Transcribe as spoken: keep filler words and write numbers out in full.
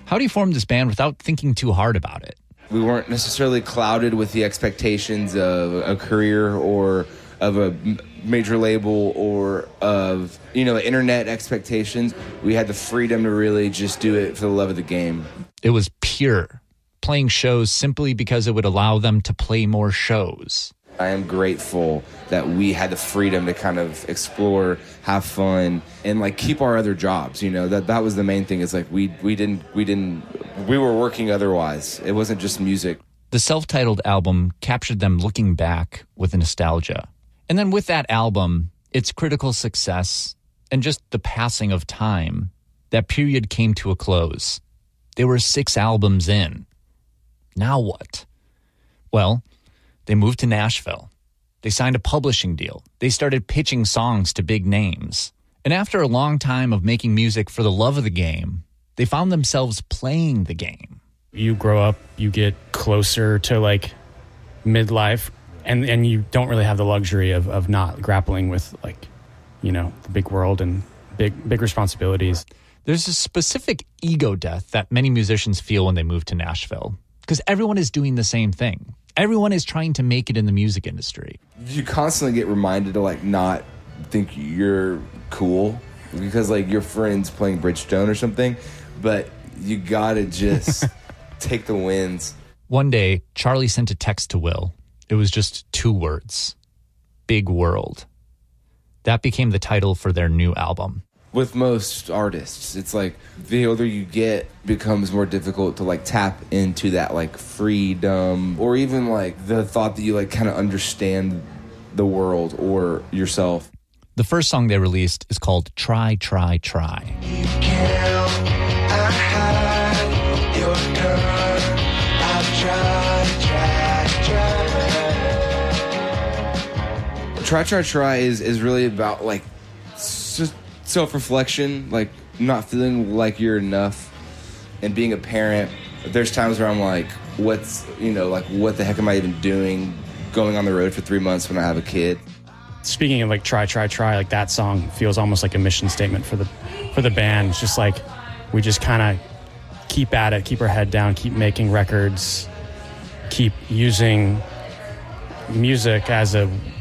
How do you form this band without thinking too hard about it? We weren't necessarily clouded with the expectations of a career or of a major label or of, you know, internet expectations. We had the freedom to really just do it for the love of the game. It was pure, playing shows simply because it would allow them to play more shows. I am grateful that we had the freedom to kind of explore, have fun, and like keep our other jobs. You know, that that was the main thing. Is like we we didn't we didn't we were working otherwise. It wasn't just music. The self-titled album captured them looking back with nostalgia. And then with that album, its critical success and just the passing of time, that period came to a close. They were six albums in. Now what? Well, they moved to Nashville. They signed a publishing deal. They started pitching songs to big names. And after a long time of making music for the love of the game, they found themselves playing the game. You grow up, you get closer to like midlife, and, and you don't really have the luxury of, of not grappling with like, you know, the big world and big big responsibilities. There's a specific ego death that many musicians feel when they move to Nashville, because everyone is doing the same thing. Everyone is trying to make it in the music industry. You constantly get reminded to like not think you're cool because like your friend's playing Bridgestone or something, but you gotta just take the wins. One day, Charlie sent a text to Will. It was just two words: Big World. That became the title for their new album. With most artists, it's like the older you get, becomes more difficult to like tap into that like freedom, or even like the thought that you like kind of understand the world or yourself. The first song they released is called Try, Try, Try. You count, I hide, you're done, I've tried, try, try. Try, Try, Try is, is really about like just self-reflection, like not feeling like you're enough, and being a parent. There's times where I'm like, what's, you know, like what the heck am I even doing going on the road for three months when I have a kid? Speaking of like try, try, try, like that song feels almost like a mission statement for the for the band. It's just like we just kind of keep at it, keep our head down, keep making records, keep using music as a